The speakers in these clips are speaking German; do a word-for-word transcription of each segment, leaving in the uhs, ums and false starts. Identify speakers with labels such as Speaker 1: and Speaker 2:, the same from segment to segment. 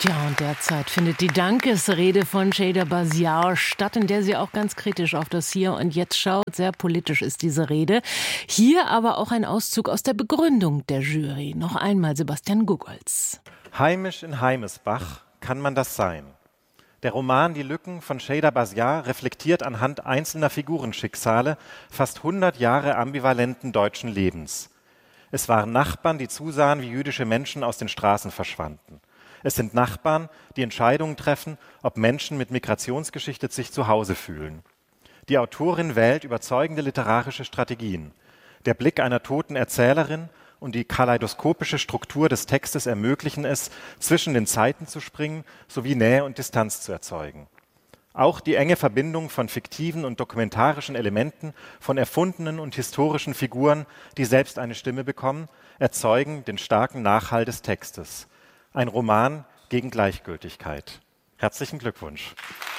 Speaker 1: Ja, und derzeit findet die Dankesrede von Cheda Basiar statt, in der sie auch ganz kritisch auf das Hier und Jetzt schaut. Sehr politisch ist diese Rede. Hier aber auch ein Auszug aus der Begründung der Jury. Noch einmal Sebastian Gugolz.
Speaker 2: Heimisch in Heimesbach kann man das sein. Der Roman Die Lücken von Cheda Basiar reflektiert anhand einzelner Figurenschicksale fast hundert Jahre ambivalenten deutschen Lebens. Es waren Nachbarn, die zusahen, wie jüdische Menschen aus den Straßen verschwanden. Es sind Nachbarn, die Entscheidungen treffen, ob Menschen mit Migrationsgeschichte sich zu Hause fühlen. Die Autorin wählt überzeugende literarische Strategien. Der Blick einer toten Erzählerin und die kaleidoskopische Struktur des Textes ermöglichen es, zwischen den Zeiten zu springen sowie Nähe und Distanz zu erzeugen. Auch die enge Verbindung von fiktiven und dokumentarischen Elementen, von erfundenen und historischen Figuren, die selbst eine Stimme bekommen, erzeugen den starken Nachhall des Textes. Ein Roman gegen Gleichgültigkeit. Herzlichen Glückwunsch.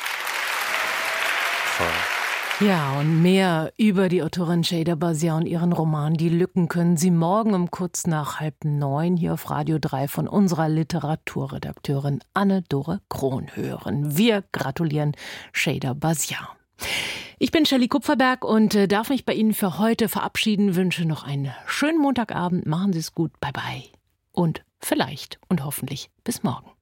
Speaker 1: So. Ja, und mehr über die Autorin Cheda Basiar und ihren Roman Die Lücken können Sie morgen um kurz nach halb neun hier auf Radio drei von unserer Literaturredakteurin Anne-Dore Krohn hören. Wir gratulieren Cheda Basiar. Ich bin Shelley Kupferberg und äh, darf mich bei Ihnen für heute verabschieden. Wünsche noch einen schönen Montagabend. Machen Sie es gut. Bye bye. Und vielleicht und hoffentlich bis morgen.